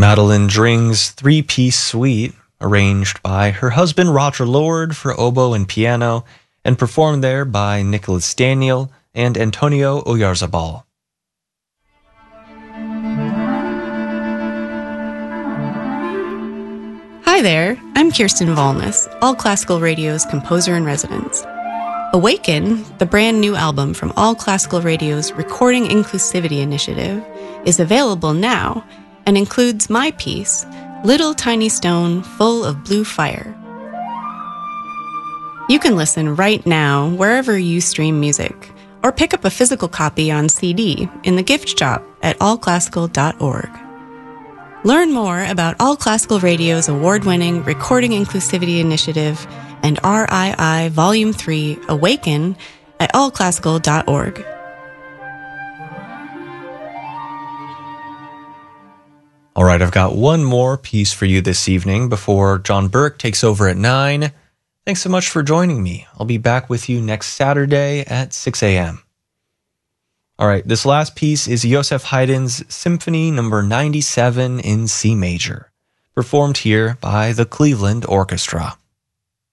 Madeline Dring's three-piece suite, arranged by her husband Roger Lord for oboe and piano, and performed there by Nicholas Daniel and Antonio Oyarzabal. Hi there, I'm Kirsten Volness, All Classical Radio's composer-in-residence. Awaken, the brand new album from All Classical Radio's Recording Inclusivity Initiative, is available now and includes my piece, Little Tiny Stone Full of Blue Fire. You can listen right now wherever you stream music, or pick up a physical copy on CD in the gift shop at allclassical.org. Learn more about All Classical Radio's award-winning Recording Inclusivity Initiative and RII Volume 3 Awaken at allclassical.org. All right, I've got one more piece for you this evening before John Burke takes over at 9. Thanks so much for joining me. I'll be back with you next Saturday at 6 a.m. All right, this last piece is Joseph Haydn's Symphony No. 97 in C major, performed here by the Cleveland Orchestra.